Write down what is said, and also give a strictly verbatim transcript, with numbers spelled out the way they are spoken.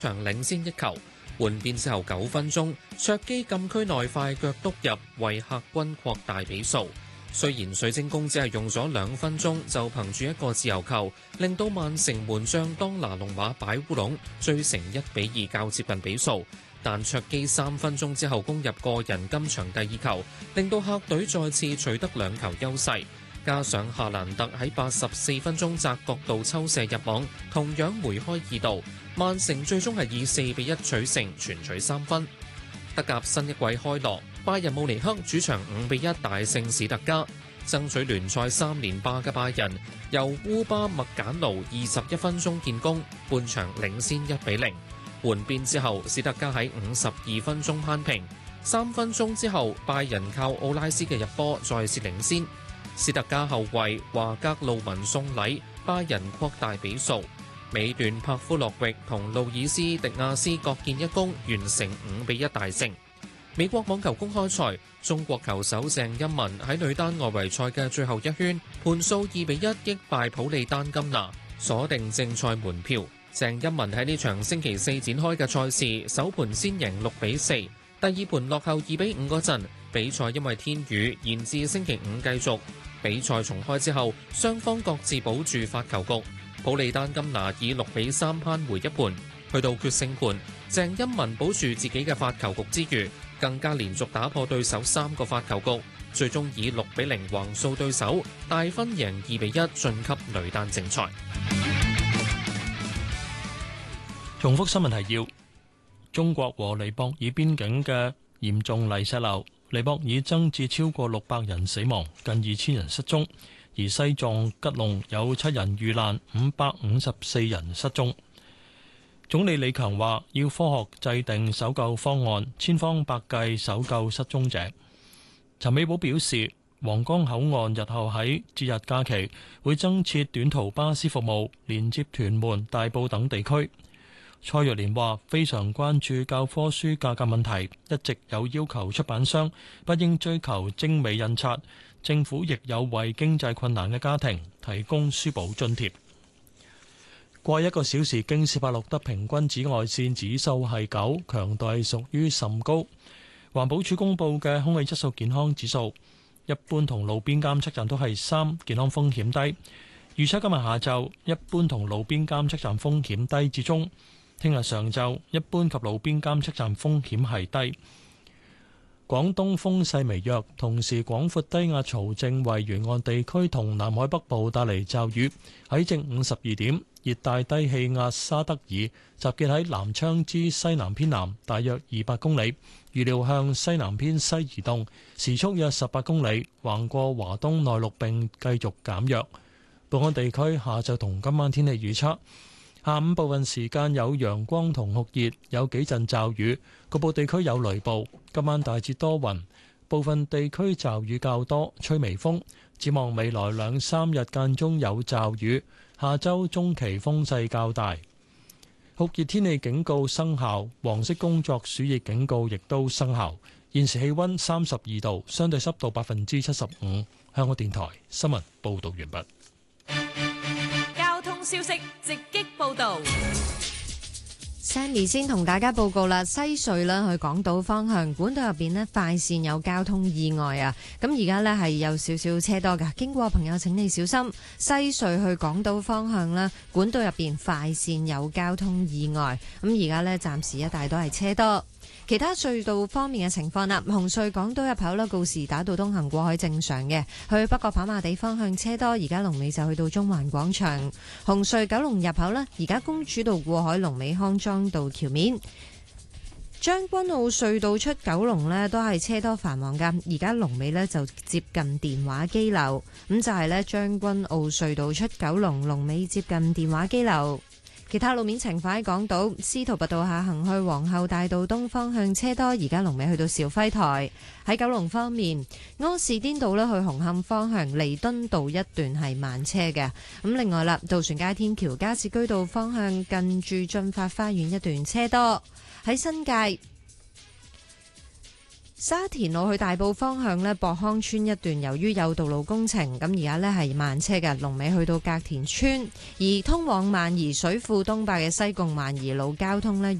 場領先一球。換邊之後九分鐘，卓基禁區內快腳篤入，為客軍擴大比數。雖然水晶宮只係用咗兩分鐘就憑住一個自由球，令到曼城門將當拿龍馬擺烏龍，追成一比二較接近比數。但卓基三分鐘之後攻入個人今場第二球，令到客隊再次取得兩球優勢。加上夏蘭特喺八十四分鐘窄角度抽射入網，同樣梅開二度。曼城最終係以四比一取勝，全取三分。德甲新一季開鑼，拜仁慕尼黑主場五比一大勝史特加，爭取聯賽三連霸嘅拜仁由烏巴麥簡奴二十一分鐘建功，半場領先一比零。換邊之後，史特加喺五十二分鐘扳平，三分鐘之後拜仁靠奧拉斯嘅入波再次領先。史特加後衛華格路文送禮，拜仁擴大比數。尾段帕夫洛域同路爾斯迪亞斯各建一功，完成五比一大勝。美國網球公開賽，中國球手鄭欽文喺女單外圍賽嘅最後一圈，盤數二比一擊敗普利丹金娜，鎖定正賽門票。鄭欽文喺呢場星期四展開嘅賽事，首盤先贏六比四，第二盤落後二比五嗰陣，比賽因為天雨延至星期五繼續。比賽重開之後，雙方各自保住發球局。普利丹金拿以六比三扳回一盤，去到決勝盤，鄭欽文保住自己嘅發球局之餘，更加連續打破對手三個發球局，最終以六比零橫掃對手，大分贏二比一晉級女單正賽。 重複新聞提要：中國和尼泊爾邊境嘅嚴重泥石流，尼泊爾增至超過六百人死亡，近二千人失蹤。而西藏吉隆有七人遇難，五百五十四人失蹤。總理李強話：要科學制定搜救方案，千方百計搜救失蹤者。陳美寶表示，皇崗口岸日後喺節日假期會增設短途巴士服務，連接屯門、大埔等地區。蔡若蓮話：非常關注教科書價格問題，一直有要求出版商不應追求精美印刷。政府亦有為經濟困難嘅家庭提供書簿津貼。過一個小時，京士柏錄得平均紫外線指數係九，強度係屬於甚高。環保署公布嘅空氣質素健康指數，一般同路邊監測站都係三，健康風險低。預測今日下晝一般同路邊監測站風險低至中，聽日上晝一般及路邊監測站風險係低。廣東風勢微弱，同時廣闊低壓槽正為沿岸地區同南海北部帶嚟驟雨。喺正午十二點，熱帶低氣壓沙德爾集結喺南昌之西南偏南，大約二百公里，預料向西南偏西移動，時速約十八公里，橫過華東內陸並繼續減弱。本港地區下晝同今晚天氣預測。下午部分時間有陽光同酷熱，有幾陣驟雨，局部地區有雷暴。今晚大致多雲，部分地區驟雨較多，吹微風。展望未來兩三日間中有驟雨，下周中期風勢較大。酷熱天氣警告生效，黃色工作暑熱警告亦都生效。現時氣溫三十二度，相對濕度百分之七十五。香港電台新聞報道完畢。 消息直擊報道 ，Sandy 先同大家報告啦。西隧啦去港島方向管道入邊呢，快線有交通意外啊！咁而家呢係有少少車多噶，經過朋友請你小心。西隧去港島方向啦，管道入邊快線有交通意外，咁而家呢，暫時一帶都係車多。其他隧道方面嘅情況啦，紅隧港島入口啦，告士打道東行過海正常嘅，去北角跑馬地方向車多，而家龍尾就去到中環廣場。紅隧九龍入口啦，而家公主道過海龍尾康莊道橋面。將軍澳隧道出九龍呢都係車多繁忙噶，而家龍尾呢就接近電話機樓，咁就係呢將軍澳隧道出九龍龍尾接近電話機樓。其他路面情況喺港島司徒拔道下行去皇后大道東方向車多，而家龍尾去到肇輝台。喺九龍方面，柯士甸道呢去紅磡方向彌敦道一段係慢車嘅。咁另外啦，渡船街天橋加士居道方向近住駿發花園一段車多。喺新界沙田路去大埔方向呢，博康村一段由於有道路工程，咁而家呢係慢車嘅，龍尾去到隔田村。而通往萬宜水庫東壩嘅西貢萬宜路交通呢，